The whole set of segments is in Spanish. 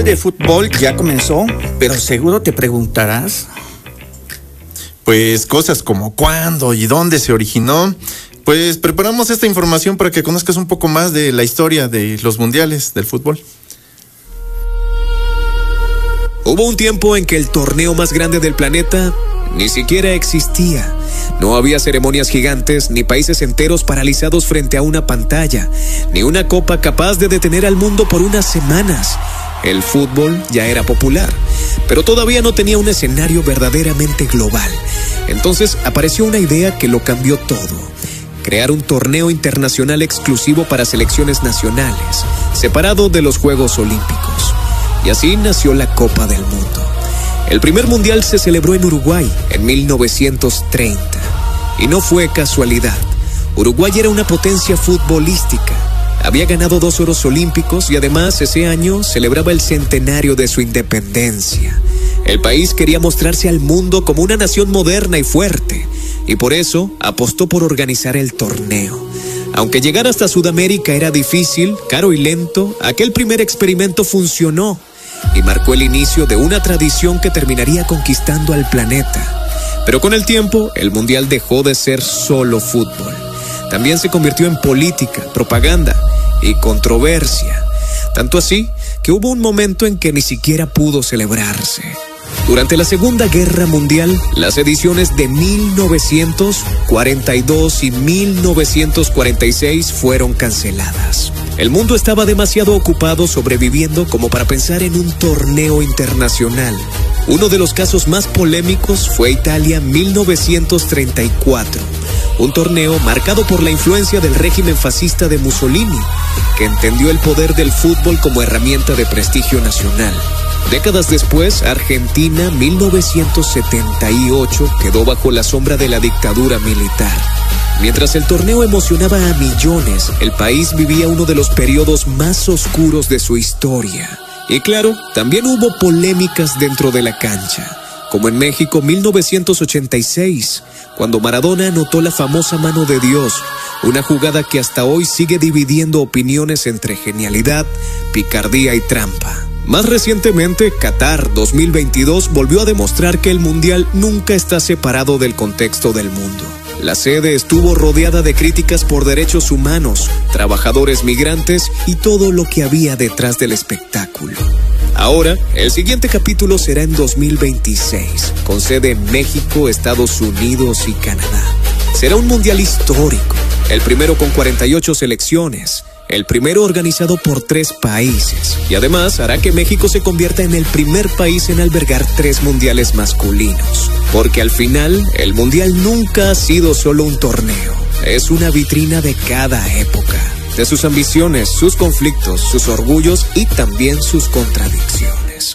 Mundial de Fútbol ya comenzó, pero seguro te preguntarás. Pues cosas como cuándo y dónde se originó. Pues preparamos esta información para que conozcas un poco más de la historia de los mundiales del fútbol. Hubo un tiempo en que el torneo más grande del planeta ni siquiera existía. No había ceremonias gigantes, ni países enteros paralizados frente a una pantalla, ni una copa capaz de detener al mundo por unas semanas. El fútbol ya era popular, pero todavía no tenía un escenario verdaderamente global. Entonces apareció una idea que lo cambió todo: crear un torneo internacional exclusivo para selecciones nacionales, separado de los Juegos Olímpicos. Y así nació la Copa del Mundo. El primer mundial se celebró en Uruguay en 1930. Y no fue casualidad. Uruguay era una potencia futbolística. Había ganado 2 oros olímpicos y además ese año celebraba el centenario de su independencia. El país quería mostrarse al mundo como una nación moderna y fuerte, y por eso apostó por organizar el torneo. Aunque llegar hasta Sudamérica era difícil, caro y lento, aquel primer experimento funcionó y marcó el inicio de una tradición que terminaría conquistando al planeta. Pero con el tiempo, el mundial dejó de ser solo fútbol. También se convirtió en política, propaganda y controversia. Tanto así que hubo un momento en que ni siquiera pudo celebrarse. Durante la Segunda Guerra Mundial, las ediciones de 1942 y 1946 fueron canceladas. El mundo estaba demasiado ocupado sobreviviendo como para pensar en un torneo internacional. Uno de los casos más polémicos fue Italia 1934, un torneo marcado por la influencia del régimen fascista de Mussolini, que entendió el poder del fútbol como herramienta de prestigio nacional. Décadas después, Argentina 1978 quedó bajo la sombra de la dictadura militar. Mientras el torneo emocionaba a millones, el país vivía uno de los periodos más oscuros de su historia. Y claro, también hubo polémicas dentro de la cancha, como en México 1986, cuando Maradona anotó la famosa mano de Dios, una jugada que hasta hoy sigue dividiendo opiniones entre genialidad, picardía y trampa. Más recientemente, Qatar 2022 volvió a demostrar que el mundial nunca está separado del contexto del mundo. La sede estuvo rodeada de críticas por derechos humanos, trabajadores migrantes y todo lo que había detrás del espectáculo. Ahora, el siguiente capítulo será en 2026, con sede en México, Estados Unidos y Canadá. Será un mundial histórico, el primero con 48 selecciones, el primero organizado por 3 países, y además hará que México se convierta en el primer país en albergar 3 mundiales masculinos. Porque al final, el mundial nunca ha sido solo un torneo, es una vitrina de cada época, de sus ambiciones, sus conflictos, sus orgullos y también sus contradicciones.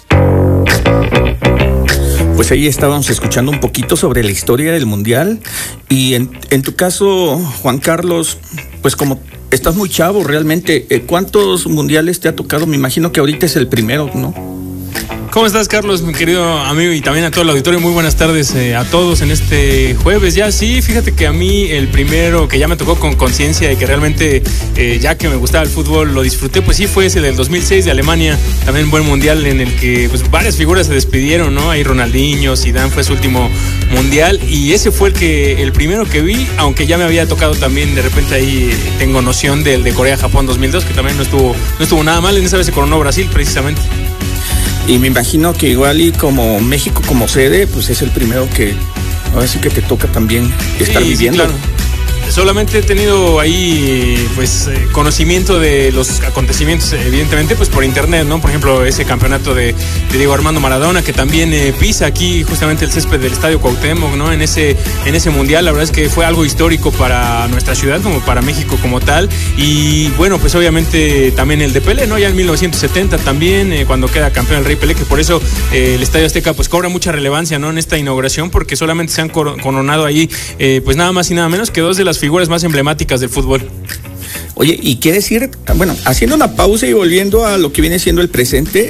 Pues ahí estábamos escuchando un poquito sobre la historia del mundial. Y en tu caso, Juan Carlos, pues como estás muy chavo realmente, ¿cuántos mundiales te ha tocado? Me imagino que ahorita es el primero, ¿no? ¿Cómo estás, Carlos, mi querido amigo, y también a todo el auditorio? Muy buenas tardes a todos en este jueves. Ya sí, fíjate que a mí el primero que ya me tocó con conciencia y que realmente ya que me gustaba el fútbol lo disfruté, pues sí, fue ese del 2006 de Alemania, también buen mundial en el que pues varias figuras se despidieron, ¿no? Ahí Ronaldinho, Zidane fue su último mundial y ese fue el primero que vi, aunque ya me había tocado también de repente ahí tengo noción del de Corea-Japón 2002, que también no estuvo nada mal. En esa vez se coronó Brasil precisamente. Y me imagino que igual y como México como sede, pues es el primero que ahora sí que te toca también estar viviendo. Sí, claro. Solamente he tenido ahí pues conocimiento de los acontecimientos, evidentemente pues por internet, ¿no? Por ejemplo, ese campeonato de Diego Armando Maradona, que también pisa aquí justamente el césped del Estadio Cuauhtémoc, ¿no? En ese mundial, la verdad es que fue algo histórico para nuestra ciudad, como para México como tal. Y bueno, pues obviamente también el de Pelé, ¿no? Ya en 1970 también, cuando queda campeón el Rey Pelé, que por eso el Estadio Azteca pues cobra mucha relevancia, ¿no? En esta inauguración, porque solamente se han coronado ahí pues nada más y nada menos que 2 de las figuras más emblemáticas del fútbol. Oye, y qué decir, bueno, haciendo una pausa y volviendo a lo que viene siendo el presente,